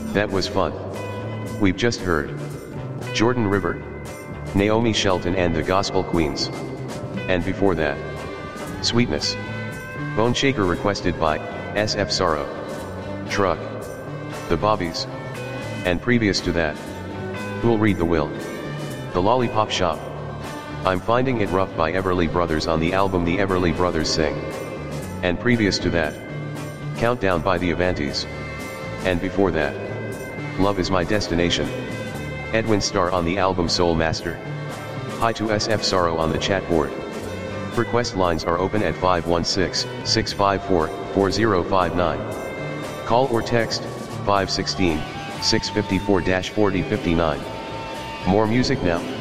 That was fun. We've just heard Jordan River, Naomi Shelton and the Gospel Queens. And before that, Sweetness, Bone Shaker requested by SF Sorrow, Truck, The Bobbies. And previous to that, Who'll Read the Will? The Lollipop Shop. I'm Finding It Rough by Everly Brothers on the album The Everly Brothers Sing. And previous to that, Countdown by the Avantis. And before that, Love Is My Destination, Edwin Starr on the album Soul Master. Hi to SF Sorrow on the chat board. Request lines are open at 516-654-4059. Call or text 516-654-4059. More music now.